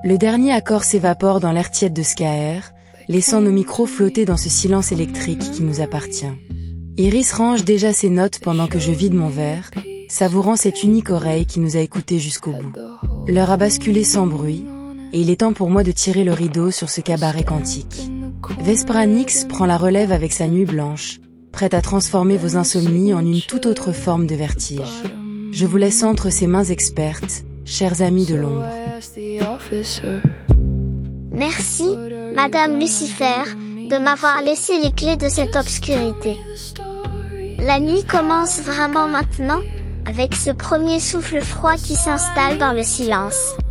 Le dernier accord s'évapore dans l'air tiède de Skaer, laissant nos micros flotter dans ce silence électrique qui nous appartient. Iris range déjà ses notes pendant que je vide mon verre, savourant cette unique oreille qui nous a écoutés jusqu'au bout. L'heure a basculé sans bruit, et il est temps pour moi de tirer le rideau sur ce cabaret quantique. Vespera Nix prend la relève avec sa nuit blanche, prête à transformer vos insomnies en une toute autre forme de vertige. Je vous laisse entre ses mains expertes, chers amis de l'ombre. Merci, Madame Lucifer, de m'avoir laissé les clés de cette obscurité. La nuit commence vraiment maintenant, avec ce premier souffle froid qui s'installe dans le silence.